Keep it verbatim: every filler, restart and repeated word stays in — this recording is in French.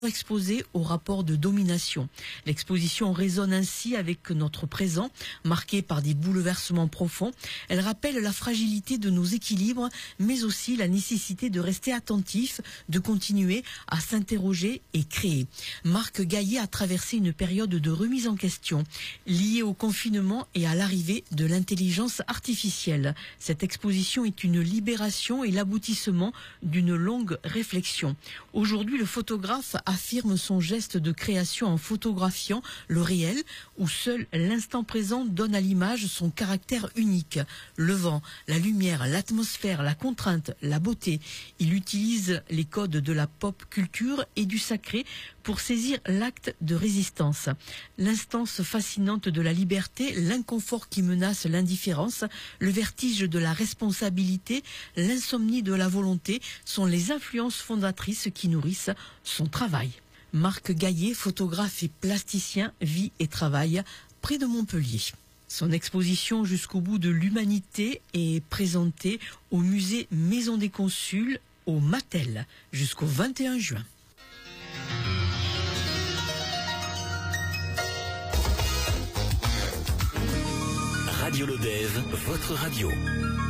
exposé au rapport de domination. L'exposition résonne ainsi avec notre présent, marqué par des bouleversements profonds. Elle rappelle la fragilité de nos équilibres, mais aussi la nécessité de rester attentif, de continuer à s'interroger et créer. Marc Gaillet a traversé une période de remise en question, liée au confinement et à l'arrivée de l'intelligence artificielle. Cette exposition est une libération et l'aboutissement d'une longue réflexion. Aujourd'hui, le photographe affirme son geste de création en photographiant le réel, où seul l'instant présent donne à l'image son caractère unique. Le vent, la lumière, l'atmosphère, la contrainte, la beauté. Il utilise les codes de la pop culture et du sacré pour saisir l'acte de résistance. L'instance fascinante de la liberté, l'inconfort qui menace l'indifférence, le vertige de la responsabilité, l'insomnie de la volonté sont les influences fondatrices qui nourrissent son travail. Marc Gaillet, photographe et plasticien, vit et travaille près de Montpellier. Son exposition Jusqu'au bout de l'humanité est présentée au musée Maison des Consuls au Mattel jusqu'au vingt et un juin. Radio Lodève, votre radio.